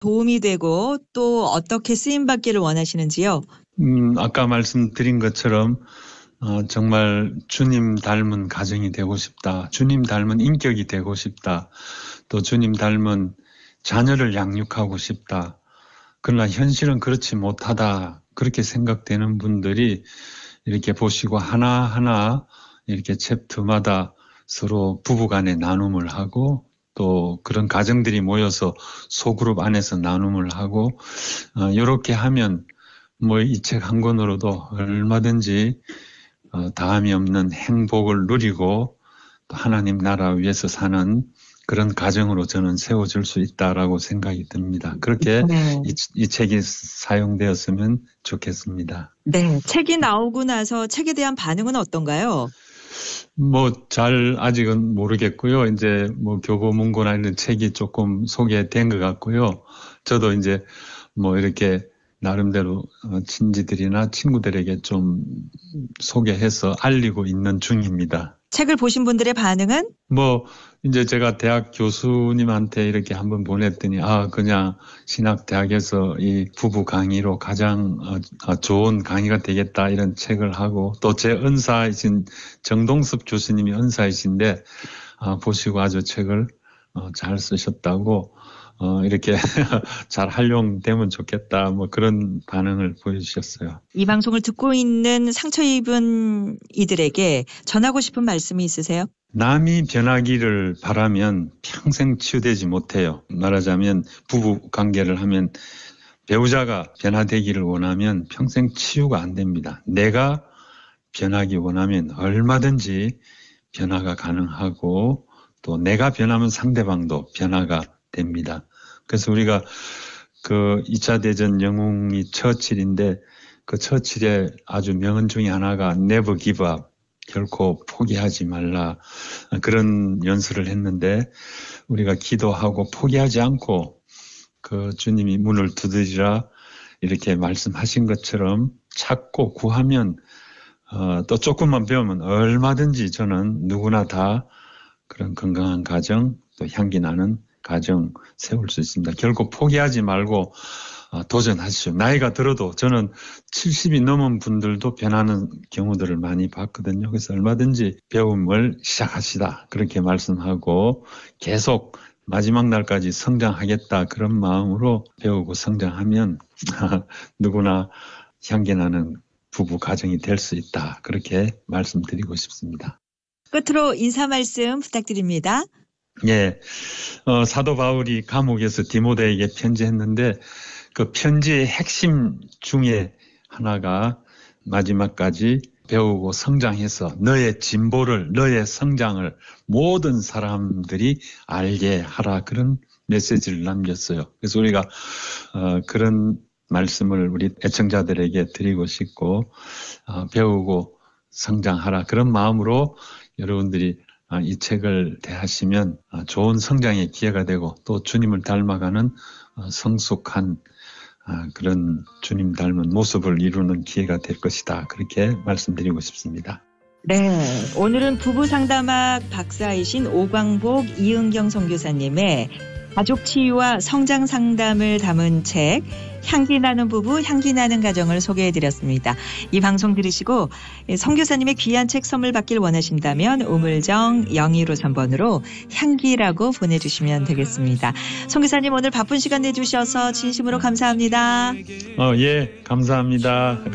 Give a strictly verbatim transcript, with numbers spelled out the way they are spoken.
도움이 되고 또 어떻게 쓰임받기를 원하시는지요? 음, 아까 말씀드린 것처럼 어, 정말 주님 닮은 가정이 되고 싶다. 주님 닮은 인격이 되고 싶다. 또 주님 닮은 자녀를 양육하고 싶다. 그러나 현실은 그렇지 못하다. 그렇게 생각되는 분들이 이렇게 보시고 하나하나 이렇게 챕터마다 서로 부부간에 나눔을 하고 또 그런 가정들이 모여서 소그룹 안에서 나눔을 하고 어, 이렇게 하면 뭐 이 책 한 권으로도 얼마든지 어, 다함이 없는 행복을 누리고 또 하나님 나라 위해서 사는 그런 가정으로 저는 세워줄 수 있다라고 생각이 듭니다. 그렇게 네. 이, 이 책이 사용되었으면 좋겠습니다. 네, 책이 나오고 나서 책에 대한 반응은 어떤가요? 뭐 잘 아직은 모르겠고요. 이제 뭐 교보문고나 이런 책이 조금 소개된 것 같고요. 저도 이제 뭐 이렇게 나름대로 친지들이나 친구들에게 좀 소개해서 알리고 있는 중입니다. 책을 보신 분들의 반응은? 뭐 이제 제가 대학 교수님한테 이렇게 한번 보냈더니 아 그냥 신학대학에서 이 부부 강의로 가장 좋은 강의가 되겠다 이런 책을 하고 또 제 은사이신 정동섭 교수님이 은사이신데 아, 보시고 아주 책을 잘 쓰셨다고 어, 이렇게 잘 활용되면 좋겠다, 뭐 그런 반응을 보여주셨어요. 이 방송을 듣고 있는 상처 입은 이들에게 전하고 싶은 말씀이 있으세요? 남이 변하기를 바라면 평생 치유되지 못해요. 말하자면 부부 관계를 하면 배우자가 변화되기를 원하면 평생 치유가 안 됩니다. 내가 변하기 원하면 얼마든지 변화가 가능하고 또 내가 변하면 상대방도 변화가 됩니다. 그래서 우리가 그 이 차 대전 영웅이 처칠인데 그 처칠의 아주 명언 중에 하나가 never give up, 결코 포기하지 말라 그런 연설을 했는데 우리가 기도하고 포기하지 않고 그 주님이 문을 두드리라 이렇게 말씀하신 것처럼 찾고 구하면 어, 또 조금만 배우면 얼마든지 저는 누구나 다 그런 건강한 가정 또 향기 나는 가정 세울 수 있습니다. 결국 포기하지 말고 어, 도전하시죠. 나이가 들어도 저는 칠십이 넘은 분들도 변하는 경우들을 많이 봤거든요. 그래서 얼마든지 배움을 시작하시다 그렇게 말씀하고 계속 마지막 날까지 성장하겠다 그런 마음으로 배우고 성장하면 누구나 향기 나는 부부 가정이 될 수 있다 그렇게 말씀드리고 싶습니다. 끝으로 인사 말씀 부탁드립니다. 예, 어, 사도 바울이 감옥에서 디모데에게 편지했는데 그 편지의 핵심 중에 하나가 마지막까지 배우고 성장해서 너의 진보를, 너의 성장을 모든 사람들이 알게 하라 그런 메시지를 남겼어요. 그래서 우리가 어, 그런 말씀을 우리 애청자들에게 드리고 싶고 어, 배우고 성장하라 그런 마음으로 여러분들이 이 책을 대하시면 좋은 성장의 기회가 되고 또 주님을 닮아가는 성숙한 그런 주님 닮은 모습을 이루는 기회가 될 것이다. 그렇게 말씀드리고 싶습니다. 네, 오늘은 부부상담학 박사이신 오광복 이은경 선교사님의 가족 치유와 성장 상담을 담은 책 향기 나는 부부, 향기 나는 가정을 소개해드렸습니다. 이 방송 들으시고 선교사님의 귀한 책 선물 받길 원하신다면 우물정 영일오삼 번으로 향기라고 보내주시면 되겠습니다. 선교사님 오늘 바쁜 시간 내주셔서 진심으로 감사합니다. 어, 예, 감사합니다.